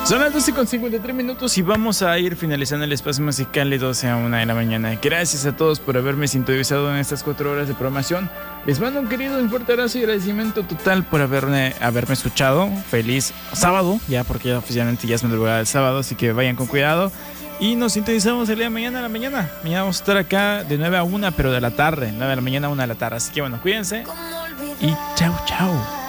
Son las 12:53 y vamos a ir finalizando el espacio musical de 12 a 1 de la mañana. Gracias a todos por haberme sintonizado en estas 4 horas de programación. Les mando un querido, un fuerte abrazo y agradecimiento total por haberme escuchado. Feliz sábado, ya porque ya oficialmente ya es madrugada del sábado, así que vayan con cuidado. Y nos sintonizamos el día de mañana a la mañana. Mañana vamos a estar acá de 9 a 1, pero de la tarde. 9 de la mañana a 1 de la tarde. Así que bueno, cuídense. Y chao, chao.